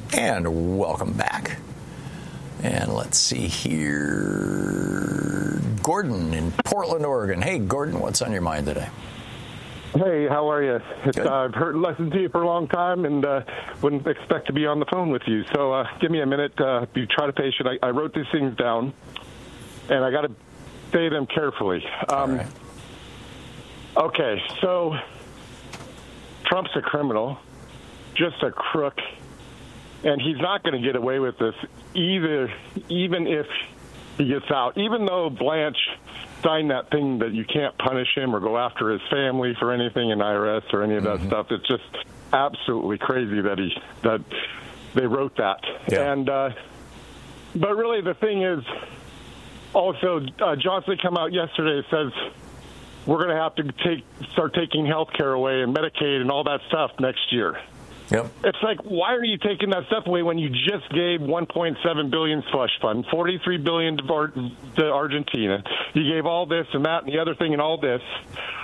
And welcome back. And let's see here. Gordon in Portland, Oregon. Hey, Gordon, what's on your mind today? Hey, how are you? I've listened to you for a long time and wouldn't expect to be on the phone with you. So give me a minute. Be try to patient. I wrote these things down, and I got to say them carefully. All right. Okay, so Trump's a criminal, just a crook, and he's not going to get away with this either, even if he gets out. Even though Blanche signed that thing that you can't punish him or go after his family for anything in IRS or any of that stuff, it's just absolutely crazy that they wrote that. Yeah. And but really, the thing is, also Johnson come out yesterday and says we're going to have to start taking health care away and Medicaid and all that stuff next year. Yep. It's like, why are you taking that stuff away when you just gave $1.7 billion slush fund, $43 billion to Argentina? You gave all this and that and the other thing and all this.